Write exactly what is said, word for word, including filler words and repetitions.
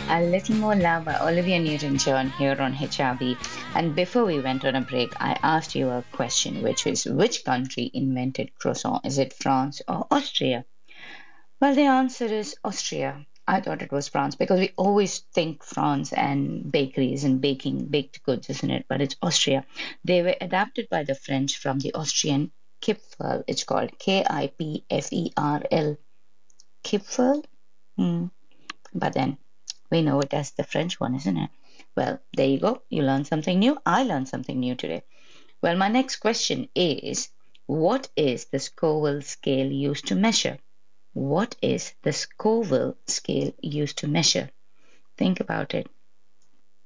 A Little More Love by Olivia Newton-John here on H R V. And before we went on a break, I asked you a question, which is which country invented croissant? Is it France or Austria? Well, the answer is Austria. I thought it was France because we always think France and bakeries and baking baked goods, isn't it? But it's Austria. They were adapted by the French from the Austrian Kipferl. It's called K I P F E R L. Kipferl? Hmm. But then we know it as the French one, isn't it? Well, there you go. You learned something new. I learned something new today. Well, my next question is what is the Scoville scale used to measure? What is the Scoville scale used to measure? Think about it.